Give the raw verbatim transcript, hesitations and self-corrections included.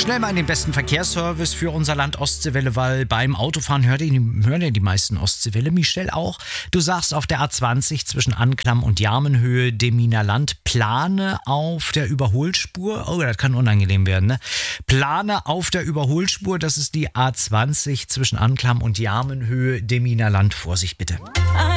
Schnell mal in den besten Verkehrsservice für unser Land Ostseewelle, weil beim Autofahren hört ihr, hören ja die meisten Ostseewelle. Michelle auch. Du sagst auf der A zwanzig zwischen Anklam und Jarmenhöhe, Deminer Land, plane auf der Überholspur. Oh, das kann unangenehm werden, ne? Plane auf der Überholspur, das ist die A zwanzig zwischen Anklam und Jarmenhöhe, Deminer Land. Vorsicht bitte.